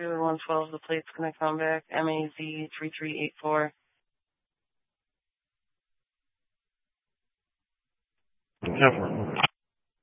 trailer 112, the plate's going to come back, MAZ3384. Keffer.